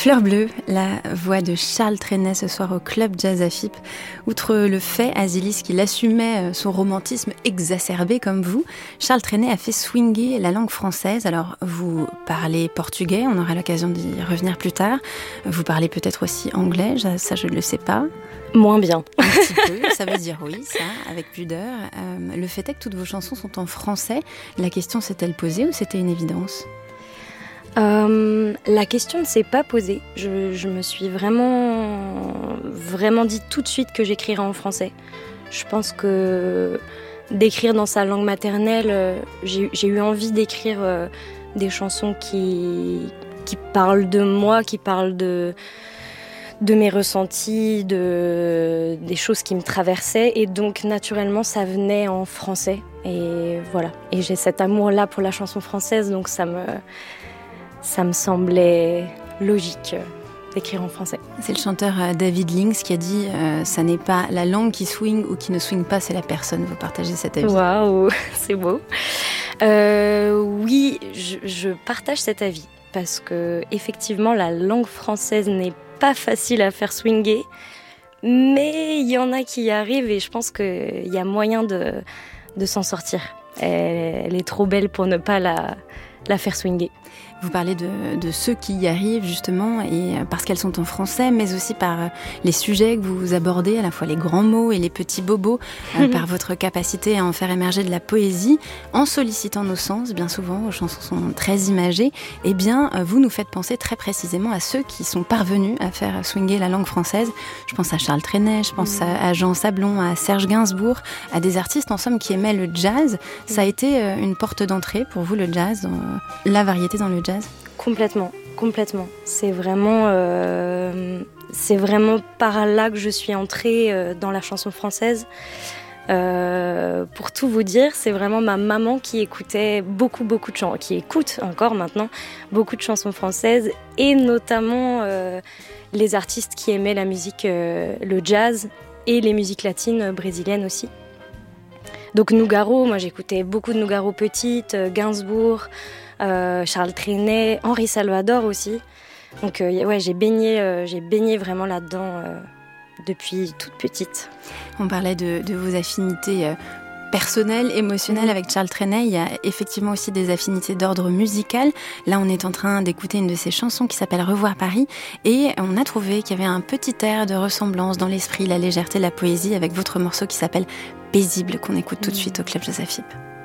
Fleur bleue, la voix de Charles Trenet ce soir au Club Jazz AFIP. Outre le fait, Azilis, qu'il assumait son romantisme exacerbé comme vous, Charles Trenet a fait swinger la langue française. Alors, vous parlez portugais, on aura l'occasion d'y revenir plus tard. Vous parlez peut-être aussi anglais, ça je ne le sais pas. Moins bien. Un petit peu, ça veut dire oui, ça, avec pudeur. Le fait est que toutes vos chansons sont en français. La question s'est-elle posée ou c'était une évidence ? La question ne s'est pas posée. Je me suis vraiment dit tout de suite que j'écrirais en français. Je pense que d'écrire dans sa langue maternelle, j'ai eu envie d'écrire des chansons qui parlent de moi, qui parlent de mes ressentis, des choses qui me traversaient. Et donc, naturellement, ça venait en français. Et voilà. Et j'ai cet amour-là pour la chanson française, donc ça me semblait logique d'écrire en français. C'est le chanteur David Links qui a dit ça n'est pas la langue qui swing ou qui ne swing pas, c'est la personne. Vous partagez cet avis? Waouh, c'est beau. Oui, je partage cet avis parce que effectivement la langue française n'est pas facile à faire swinger, mais il y en a qui y arrivent et je pense qu'il y a moyen de s'en sortir. Elle est trop belle pour ne pas la faire swinger. Vous parlez de ceux qui y arrivent justement, et parce qu'elles sont en français, mais aussi par les sujets que vous abordez, à la fois les grands mots et les petits bobos, par votre capacité à en faire émerger de la poésie, en sollicitant nos sens. Bien souvent, vos chansons sont très imagées. Eh bien, vous nous faites penser très précisément à ceux qui sont parvenus à faire swinger la langue française. Je pense à Charles Trenet, je pense à Jean Sablon, à Serge Gainsbourg, à des artistes en somme qui aimaient le jazz. Ça a été une porte d'entrée pour vous, le jazz, la variété dans le jazz? Complètement. C'est vraiment par là que je suis entrée dans la chanson française. Pour tout vous dire, c'est vraiment ma maman qui écoutait beaucoup de chansons, qui écoute encore maintenant beaucoup de chansons françaises, et notamment les artistes qui aimaient la musique, le jazz et les musiques latines brésiliennes aussi. Donc Nougaro, moi j'écoutais beaucoup de Nougaro petite, Gainsbourg, Charles Trenet, Henri Salvador aussi. Donc j'ai baigné vraiment là-dedans depuis toute petite. On parlait de vos affinités personnelles, émotionnelles avec Charles Trenet. Il y a effectivement aussi des affinités d'ordre musical. Là, on est en train d'écouter une de ses chansons qui s'appelle Revoir Paris, et on a trouvé qu'il y avait un petit air de ressemblance dans l'esprit, la légèreté, la poésie avec votre morceau qui s'appelle Paisible, qu'on écoute tout de suite au Club Jazz AFIP.